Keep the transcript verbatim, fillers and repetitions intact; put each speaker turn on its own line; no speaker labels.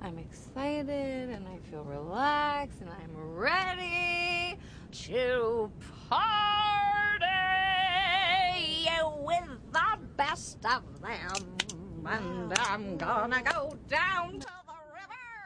I'm excited and I feel relaxed and I'm ready to party with the best of them. And I'm gonna go down to